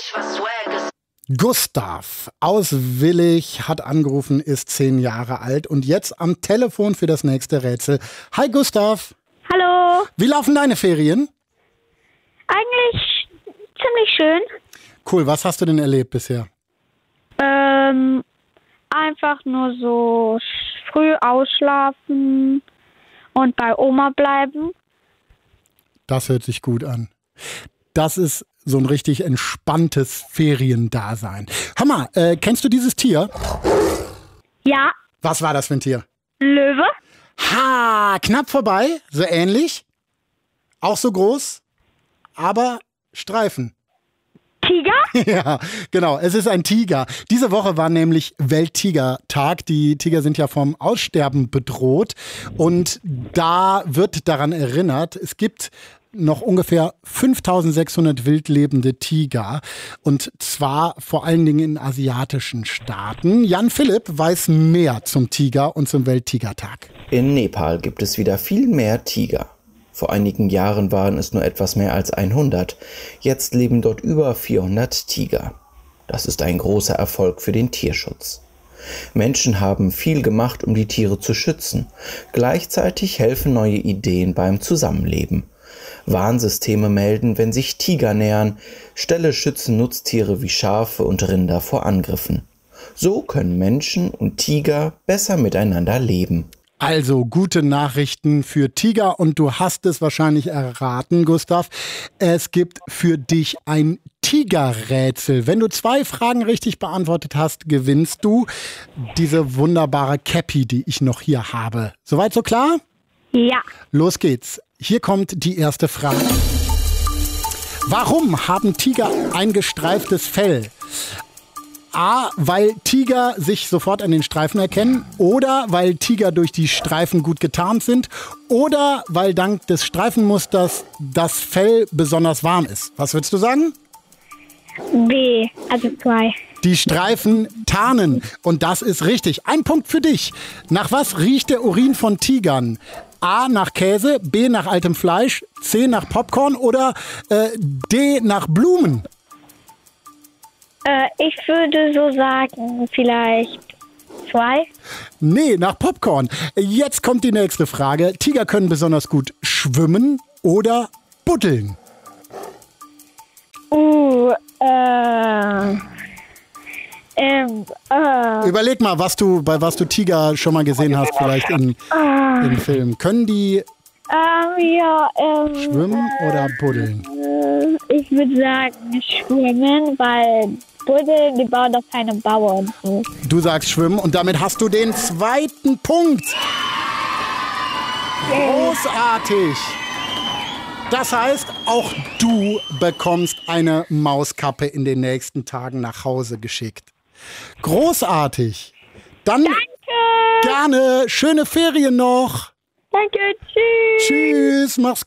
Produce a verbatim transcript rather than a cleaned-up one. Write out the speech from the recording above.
was Swag ist. Gustav aus Willich hat angerufen, ist zehn Jahre alt und jetzt am Telefon für das nächste Rätsel. Hi Gustav. Hallo. Wie laufen deine Ferien? Eigentlich ziemlich schön. Cool, was hast du denn erlebt bisher? Ähm, einfach nur so früh ausschlafen und bei Oma bleiben. Das hört sich gut an. Das ist so ein richtig entspanntes Feriendasein. Hör mal, äh, kennst du dieses Tier? Ja. Was war das für ein Tier? Löwe. Ha, knapp vorbei, so ähnlich. Auch so groß, aber Streifen. Tiger? Ja, genau, es ist ein Tiger. Diese Woche war nämlich Welttigertag. Die Tiger sind ja vom Aussterben bedroht und da wird daran erinnert, es gibt noch ungefähr fünftausendsechshundert wildlebende Tiger und zwar vor allen Dingen in asiatischen Staaten. Jan Philipp weiß mehr zum Tiger und zum Welttigertag. In Nepal gibt es wieder viel mehr Tiger. Vor einigen Jahren waren es nur etwas mehr als hundert. Jetzt leben dort über vierhundert Tiger. Das ist ein großer Erfolg für den Tierschutz. Menschen haben viel gemacht, um die Tiere zu schützen. Gleichzeitig helfen neue Ideen beim Zusammenleben. Warnsysteme melden, wenn sich Tiger nähern. Ställe schützen Nutztiere wie Schafe und Rinder vor Angriffen. So können Menschen und Tiger besser miteinander leben. Also gute Nachrichten für Tiger und du hast es wahrscheinlich erraten, Gustav. Es gibt für dich ein Tigerrätsel. Wenn du zwei Fragen richtig beantwortet hast, gewinnst du diese wunderbare Cappy, die ich noch hier habe. Soweit so klar? Ja. Los geht's. Hier kommt die erste Frage. Warum haben Tiger ein gestreiftes Fell? A, weil Tiger sich sofort an den Streifen erkennen oder weil Tiger durch die Streifen gut getarnt sind oder weil dank des Streifenmusters das Fell besonders warm ist. Was würdest du sagen? B, also zwei. Die Streifen tarnen und das ist richtig. Ein Punkt für dich. Nach was riecht der Urin von Tigern? A, nach Käse, B, nach altem Fleisch, C, nach Popcorn oder äh, D, nach Blumen? Äh, ich würde so sagen, vielleicht zwei. Nee, nach Popcorn. Jetzt kommt die nächste Frage. Tiger können besonders gut schwimmen oder buddeln? Uh, äh... Ähm, äh. Überleg mal, was du, bei was du Tiger schon mal gesehen hast, vielleicht in, äh. im Film. Können die Ähm, ja, ähm... schwimmen oder buddeln? Äh, ich würde sagen schwimmen, weil Buddeln, die bauen doch keine Bauern. Du sagst schwimmen und damit hast du den zweiten Punkt. Großartig. Das heißt, auch du bekommst eine Mauskappe in den nächsten Tagen nach Hause geschickt. Großartig. Dann Danke. Gerne. Schöne Ferien noch. Danke, tschüss. Tschüss, mach's gut.